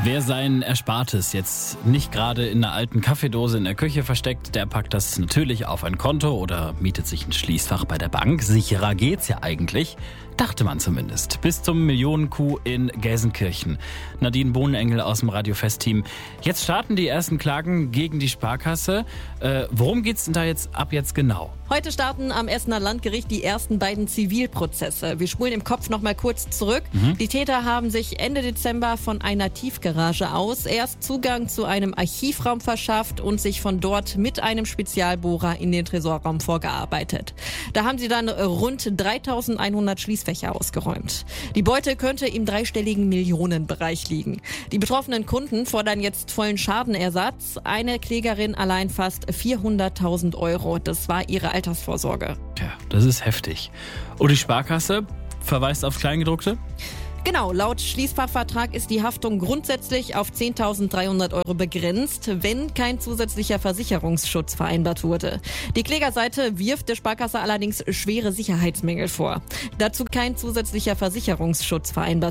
Wer sein Erspartes jetzt nicht gerade in einer alten Kaffeedose in der Küche versteckt, der packt das natürlich auf ein Konto oder mietet sich ein Schließfach bei der Bank. Sicherer geht's ja eigentlich, dachte man zumindest. Bis zum Millionen-Coup in Gelsenkirchen. Nadine Bohnenengel aus dem Radio Fest-Team. Jetzt starten die ersten Klagen gegen die Sparkasse. Worum geht's denn da ab jetzt genau? Heute starten am Essener Landgericht die ersten beiden Zivilprozesse. Wir spulen im Kopf noch mal kurz zurück. Die Täter haben sich Ende Dezember von einer Tiefgarage aus erst Zugang zu einem Archivraum verschafft und sich von dort mit einem Spezialbohrer in den Tresorraum vorgearbeitet. Da haben sie dann rund 3.100 Schließfächer ausgeräumt. Die Beute könnte im dreistelligen Millionenbereich liegen. Die betroffenen Kunden fordern jetzt vollen Schadenersatz. Eine Klägerin allein fast 400.000 Euro. Das war ihre Altersvorsorge. Tja, das ist heftig. Und die Sparkasse verweist aufs Kleingedruckte? Genau, laut Schließfachvertrag ist die Haftung grundsätzlich auf 10.300 Euro begrenzt, wenn kein zusätzlicher Versicherungsschutz vereinbart wurde. Die Klägerseite wirft der Sparkasse allerdings schwere Sicherheitsmängel vor. Dazu kein zusätzlicher Versicherungsschutz vereinbart